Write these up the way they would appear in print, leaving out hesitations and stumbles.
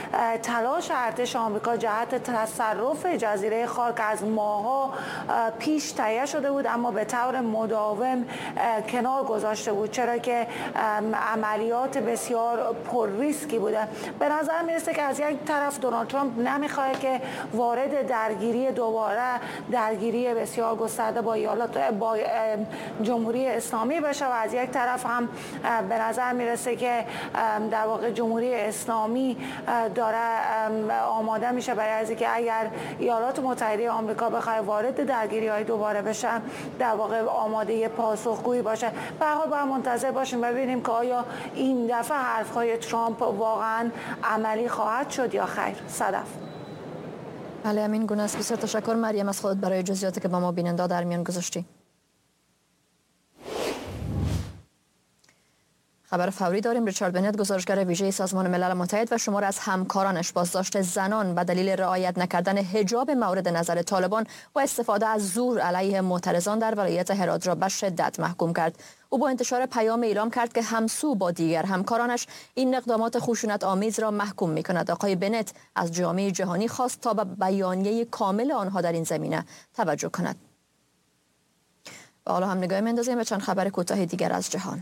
تلاش ارتش آمریکا جهت تصرف جزیره خارک از ماه‌ها پیش تهیه شده بود، اما به طور مداوم کنار گذاشته بود، چرا که عملیات بسیار پر ریسکی بوده. به نظر میرسه که از یک طرف دونالد ترامپ نمیخواد که وارد درگیری بسیار گسترده با جمهوری اسلامی بشه و از یک طرف هم به نظر میرسه که در واقع جمهوری اسلامی داره آماده میشه برای از اینکه اگر ایالات متحده آمریکا بخواد وارد درگیری‌های دوباره بشه در واقع آماده پاسخگویی باشه. به هر حال باید منتظر باشیم و ببینیم که آیا این دفعه حرف‌های ترامپ واقعا عملی خواهد شد یا خیر. صدف. بله همین گونه است. بسیار تشکر مریم از خودت برای جزئیاتی که با ما بیننده در میان گذاشتی. خبر فوری داریم. ریچارد بنت گزارشگر ویژه سازمان ملل متحد و شمار از همکارانش بازداشت زنان به دلیل رعایت نکردن حجاب مورد نظر طالبان و استفاده از زور علیه معترضان در ولایت هرات را به شدت محکوم کرد. او با انتشار پیام اعلام کرد که همسو با دیگر همکارانش این اقدامات خشونت آمیز را محکوم می‌کند. آقای بنت از جامعه جهانی خواست تا به بیانیه کامل آنها در این زمینه توجه کند. و حالا هم نگاه می‌اندازیم به چند خبر کوتاه دیگر از جهان.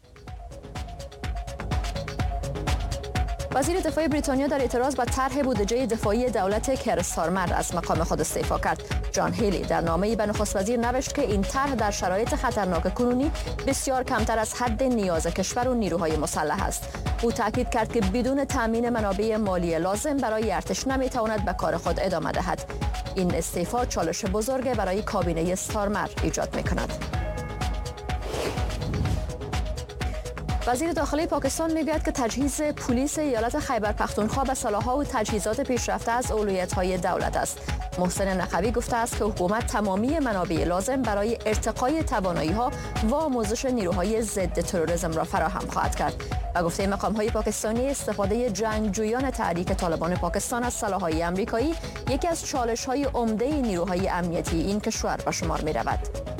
وزیر دفاع بریتانیا در اعتراض به طرح بودجه دفاعی دولت کیر استارمر از مقام خود استعفا کرد. جان هیلی در نامه‌ای به نخست وزیر نوشت که این طرح در شرایط خطرناک کنونی بسیار کمتر از حد نیاز کشور و نیروهای مسلح است. او تاکید کرد که بدون تامین منابع مالی لازم برای ارتش نمیتواند به کار خود ادامه دهد. این استعفا چالش بزرگ برای کابینه استارمر ایجاد می‌کند. وزیر داخلی پاکستان میگوید که تجهیز پلیس ایالت خیبر پختونخوا به سلاح‌ها و تجهیزات پیشرفته از اولویت‌های دولت است. محسن نقوی گفته است که حکومت تمامی منابع لازم برای ارتقای توانایی‌ها و آموزش نیروهای ضد تروریسم را فراهم خواهد کرد. و گفته مقام‌های پاکستانی استفاده جنگجویان تحریک طالبان پاکستان از سلاح‌های آمریکایی یکی از چالش‌های عمده نیروهای امنیتی این کشور به شمار می‌رود.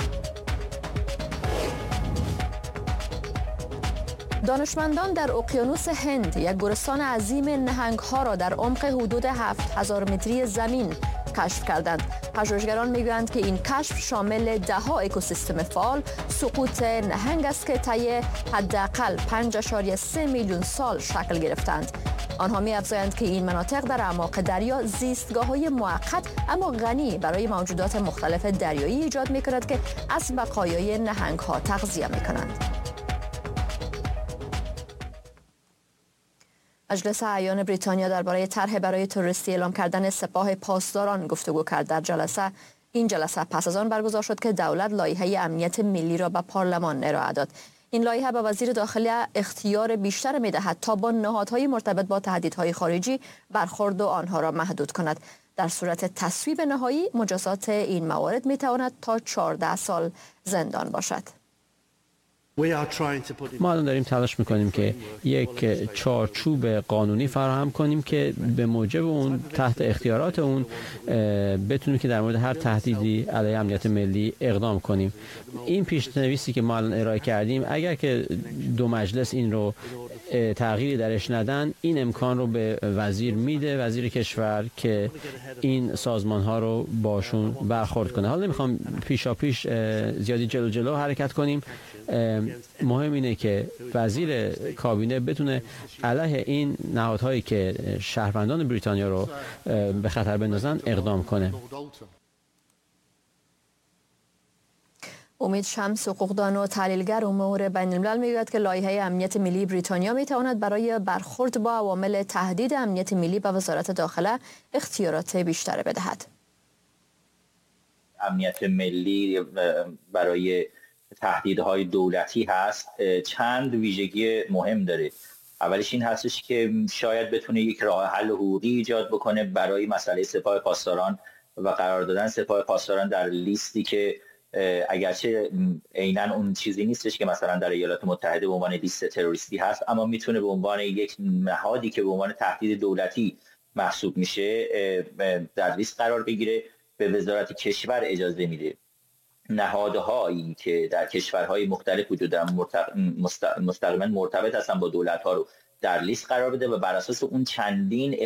دانشمندان در اقیانوس هند یک گورستان عظیم نهنگ‌ها را در عمق حدود 7000 متری زمین کشف کردند. پژوهشگران میگویند که این کشف شامل 10 اکوسیستم فعال، سقوط نهنگ است که طی حداقل 5.3 میلیون سال شکل گرفتند. آنها می‌افزایند که این مناطق در اعماق دریا زیستگاه‌های موقت اما غنی برای موجودات مختلف دریایی ایجاد می‌کند که از بقایای نهنگ‌ها تغذیه می‌کنند. مجلس اعیان بریتانیا درباره طرح برای تروریستی اعلام کردن سپاه پاسداران گفتگو کرد. در این جلسه پس از آن برگزار شد که دولت لایحه امنیت ملی را به پارلمان ارائه داد. این لایحه به وزیر داخله اختیار بیشتر می‌دهد تا با نهادهای مرتبط با تهدیدهای خارجی برخورد و آنها را محدود کند. در صورت تصویب نهایی مجازات این موارد می‌تواند تا 14 سال زندان باشد. ما الان داریم تلاش میکنیم که یک چارچوب قانونی فراهم کنیم که به موجب اون تحت اختیارات اون بتونیم که در مورد هر تهدیدی علیه امنیت ملی اقدام کنیم. این پیشنویسی که ما الان ارائه کردیم اگر که دو مجلس این رو تغییری درش ندن این امکان رو به وزیر میده، وزیر کشور، که این سازمان ها رو باشون برخورد کنه. حالا نمیخوام پیشا پیش زیادی جلو حرکت کنیم. مهم اینه که وزیر کابینه بتونه علیه این نهادهایی که شهروندان بریتانیا رو به خطر بندازن اقدام کنه. امید شمس، حقوقدان و تحلیلگر امور بین الملل میگوید که لایحه امنیت ملی بریتانیا میتواند برای برخورد با عوامل تهدید امنیت ملی به وزارت داخله اختیارات بیشتر بدهد. امنیت ملی برای تهدیدهای دولتی هست، چند ویژگی مهم داره. اولش این هستش که شاید بتونه یک راه حل حقوقی ایجاد بکنه برای مسئله سپاه پاسداران و قرار دادن سپاه پاسداران در لیستی که اگرچه عیناً اون چیزی نیستش که مثلا در ایالات متحده به عنوان لیست تروریستی هست، اما میتونه به عنوان یک نهادی که به عنوان تهدید دولتی محسوب میشه در لیست قرار بگیره. به وزارت کشور اجازه میده نهادهایی که در کشورهای مختلف وجود دارن مستقیما مرتبط هستن با دولت‌ها رو در لیست قرار بده و بر اساس اون چندین